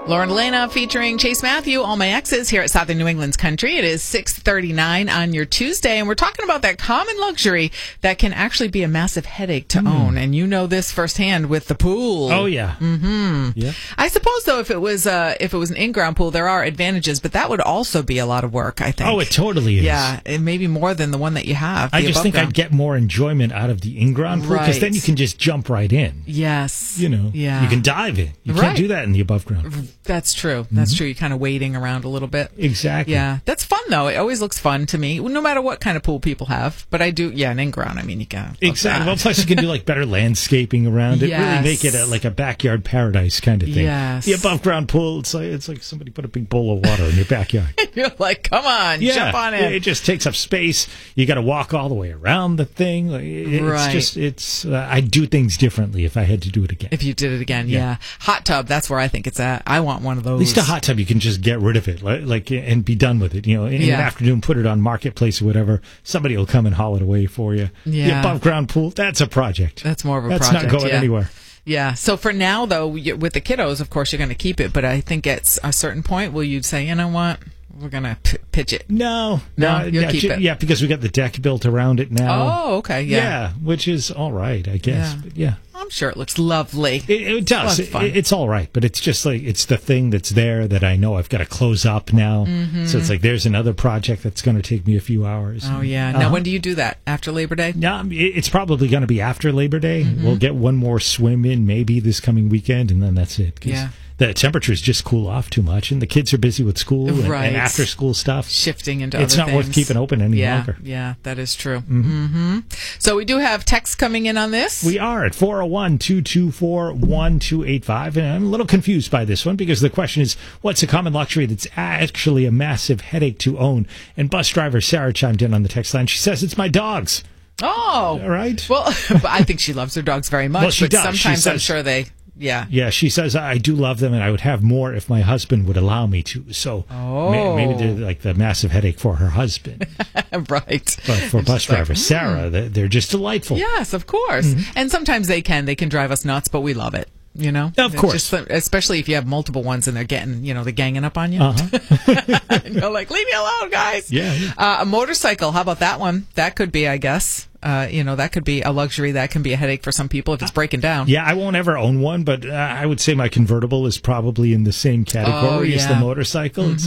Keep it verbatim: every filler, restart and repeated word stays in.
Lauren Elena featuring Chase Matthew, All My Exes, here at Southern New England's Country. It is six thirty-nine on your Tuesday, and we're talking about that common luxury that can actually be a massive headache to mm. own. And you know this firsthand with the pool. Oh, yeah. Mm-hmm. Yeah. I suppose, though, if it was uh, if it was an in-ground pool, there are advantages, but that would also be a lot of work, I think. Oh, it totally is. Yeah, and maybe more than the one that you have. I just think ground. I'd get more enjoyment out of the in-ground pool, because right. then you can just jump right in. Yes. You know, yeah. you can dive in. You right. can't do that in the above ground. That's true. That's mm-hmm. true. You're kind of wading around a little bit. Exactly. Yeah. That's fun, though. It always looks fun to me, no matter what kind of pool people have. But I do, yeah, an in-ground, I mean, you can. Exactly. Well, plus you can do like better landscaping around it. Yes. Really make it a, like a backyard paradise kind of thing. Yes. The above ground pool, it's like, it's like somebody put a big bowl of water in your backyard. You're like, come on, yeah. jump on in. It just takes up space. You got to walk all the way around the thing. It's right. just, it's, uh, I'd do things differently if I had to do it again. If you did it again, yeah. yeah. Hot tub, that's where I think it's at. I want one of those. At least a hot tub, you can just get rid of it, like, like and be done with it. You know, in yeah. an afternoon, put it on Marketplace or whatever. Somebody will come and haul it away for you. Yeah. The above ground pool, that's a project. That's more of a that's project. That's not going yeah. anywhere. Yeah. So for now, though, with the kiddos, of course, you're going to keep it. But I think at a certain point, will you say, you know what? We're going to p- pitch it. No. No, no you'll yeah, keep ju- it. Yeah, because we got the deck built around it now. Oh, okay. Yeah. Yeah, which is all right, I guess. Yeah. But yeah. I'm sure it looks lovely. It, it does. It, it, it's all right, but it's just like it's the thing that's there that I know I've got to close up now. Mm-hmm. So it's like there's another project that's going to take me a few hours. Oh yeah. Uh-huh. Now when do you do that? After Labor Day? No, it, it's probably going to be after Labor Day. Mm-hmm. We'll get one more swim in maybe this coming weekend, and then that's it. 'Cause yeah. the temperatures just cool off too much, and the kids are busy with school and, right. and after school stuff. Shifting into it's other not things. worth keeping open any yeah, longer. Yeah, that is true. Mm-hmm. Mm-hmm. So we do have texts coming in on this. We are at four oh one, two two four, one two eight five, and I'm a little confused by this one because the question is, what's a common luxury that's actually a massive headache to own? And bus driver Sarah chimed in on the text line. She says, it's my dogs. Oh. All right. Well, but I think she loves her dogs very much, well, she but does. sometimes she says, I'm sure they... Yeah. Yeah, she says, I do love them, and I would have more if my husband would allow me to. So oh. may, maybe they're like the massive headache for her husband. Right. But for bus driver like, Sarah, mm. they're just delightful. Yes, of course. Mm-hmm. And sometimes they can. They can drive us nuts, but we love it. You know? Of it's course. Just, especially if you have multiple ones and they're getting, you know, they're ganging up on you. Uh-huh. And you're like, leave me alone, guys. Yeah. yeah. Uh, a motorcycle, how about that one? That could be, I guess. Uh, you know, that could be a luxury. That can be a headache for some people if it's breaking down. Yeah, I won't ever own one, but uh, I would say my convertible is probably in the same category oh, yeah. as the motorcycle. Mm-hmm. It's